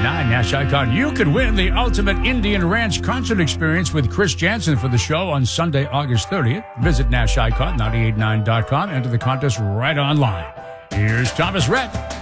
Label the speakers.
Speaker 1: 98.9 Nash Icon. You could win the Ultimate Indian Ranch concert experience with Chris Jansen for the show on Sunday, August 30th. Visit NashIcon989.com. Enter the contest right online. Here's Thomas Rhett.